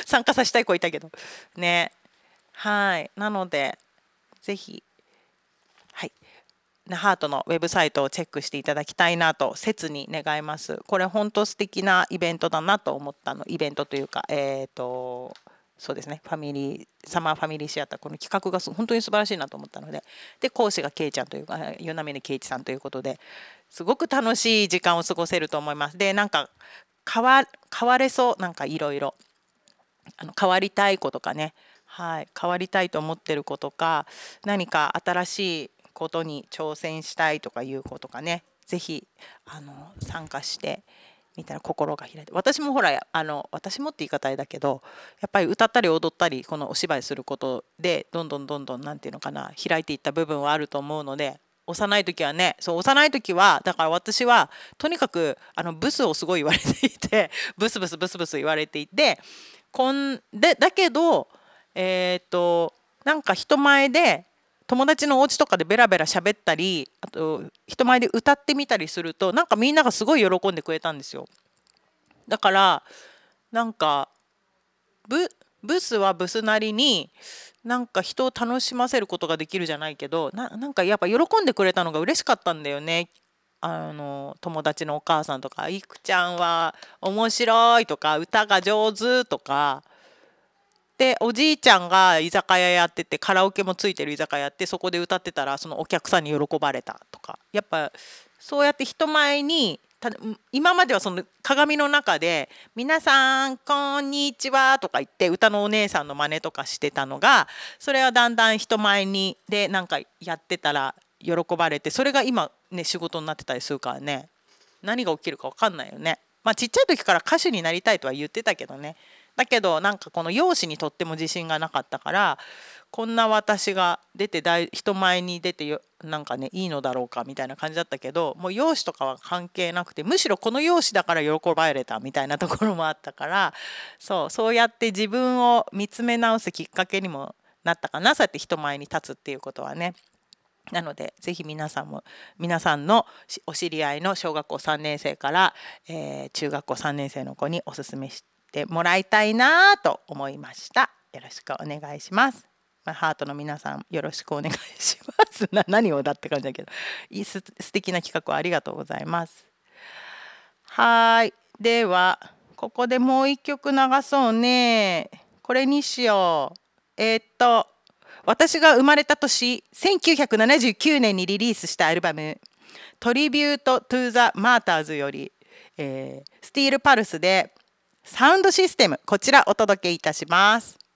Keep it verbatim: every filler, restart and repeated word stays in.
参加させたい子いたけどね。はい、なのでぜひ、はい、ナハートのウェブサイトをチェックしていただきたいなと切に願います。これ本当素敵なイベントだなと思ったの。イベントというか、えっとそうですね、ファミリーサマーファミリーシアター、この企画が本当に素晴らしいなと思ったので、で講師がけいちゃんというか与那嶺圭一さんということですごく楽しい時間を過ごせると思います。でなんか変わ変われそう、なんかいろいろあの変わりたい子とかね、はい、変わりたいと思ってる子とか、何か新しいことに挑戦したいとかいう子とかね、ぜひあの参加してみたら心が開いて、私もほらあの私もって言い方あれだけど、やっぱり歌ったり踊ったりこのお芝居することでどんどんどんどんなんていうのかな、開いていった部分はあると思うので、幼い時はね、そう幼い時はだから私はとにかくあのブスをすごい言われていてブスブスブスブス言われていて、こんでだけどえっとなんか人前で友達のお家とかでベラベラ喋ったり、あと人前で歌ってみたりするとなんかみんながすごい喜んでくれたんですよ。だからなんかブブスはブスなりになんか人を楽しませることができるじゃないけど、な、なんかやっぱ喜んでくれたのが嬉しかったんだよね。あの友達のお母さんとか「いくちゃんは面白い」とか「歌が上手」とかで、おじいちゃんが居酒屋やっててカラオケもついてる居酒屋やって、そこで歌ってたらそのお客さんに喜ばれたとか、やっぱそうやって人前にた今まではその鏡の中で「皆さんこんにちは」とか言って歌のお姉さんの真似とかしてたのが、それはだんだん人前にでなんかやってたら喜ばれて、それが今ね仕事になってたりするからね、何が起きるか分かんないよね。まあちっちゃい時から歌手になりたいとは言ってたけどね。だけどなんかこの容姿にとっても自信がなかったから、こんな私が出て大人前に出てよなんかねいいのだろうかみたいな感じだったけど、もう容姿とかは関係なくて、むしろこの容姿だから喜ばれたみたいなところもあったから、そうそうやって自分を見つめ直すきっかけにもなったかな、そうやって人前に立つっていうことはね。なのでぜひ皆さんも皆さんのお知り合いの小学校さんねん生から、えー中学校さんねん生の子におすすめしてもらいたいなと思いました。よろしくお願いします。まあハートの皆さんよろしくお願いします。な何をだって感じだけど、いいす素敵な企画をありがとうございます。はい、ではここでもう一曲流そうね。これにしよう。えーっと私が生まれた年せんきゅうひゃくななじゅうきゅうねんにリリースしたアルバム「トリビュート・トゥ・ザ・マーターズ」より、えースティールパルスでサウンドシステム、こちらお届けいたします。